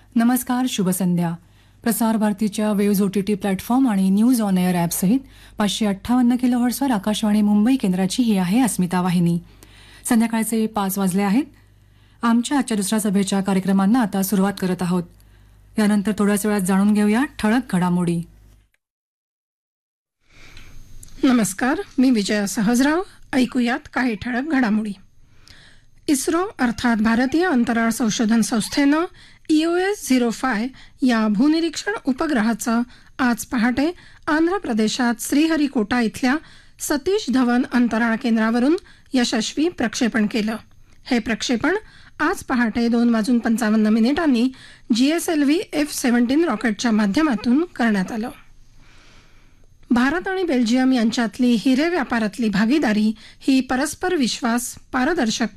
नमस्कार, शुभ संध्या. प्रसार भारतीच्या वेव्ज OTT प्लॅटफॉर्म आणि news on air ॲपसहित 558 किलोहर्ट्झवर Akashvani Mumbai केंद्राची ही आहे अस्मिता वाहिनी. संध्याकाळचे 5 वाजले आहेत. आमच्या आजच्या दुसऱ्या सभेच्या कार्यक्रमांना आता सुरुवात करत आहोत. यानंतर थोड्याच वेळात जाणून घेऊया ठळक घडामोडी. नमस्कार, मी विजया सहजराव. ऐकूयात काही ठळक घडामोडी. इस्रो अर्थात भारतीय अंतराळ संशोधन संस्थेनं EOS-05 या भूनिरीक्षण उपग्रहाचं आज पहाटे आंध्र प्रदेशात श्रीहरिकोटा इथल्या सतीश धवन अंतराळ केंद्रावरून यशस्वी प्रक्षेपण केलं. हे प्रक्षेपण आज पहाटे 2:55 GSLV F-17 रॉकेटच्या माध्यमातून करण्यात आलं. भारत आणि बेल्जियम यांच्यातली हिरे व्यापारातली भागीदारी ही परस्पर विश्वास, पारदर्शकता